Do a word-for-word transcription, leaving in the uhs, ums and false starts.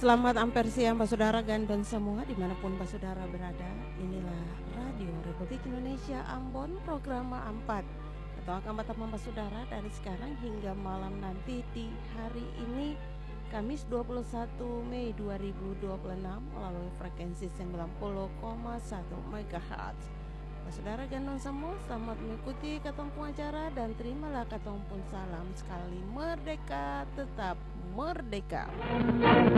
Selamat ampere siang Pak Saudara Gandon semua dimanapun Pak Saudara berada. Inilah Radio Republik Indonesia Ambon program empat atau akan bertemu Pak Saudara dari sekarang hingga malam nanti di hari ini Kamis dua puluh satu Mei dua ribu dua puluh enam melalui frekuensi sembilan puluh koma satu megahertz. Pak Saudara Gandon semua selamat mengikuti ketompo acara dan terimalah ketompo salam sekali merdeka tetap merdeka.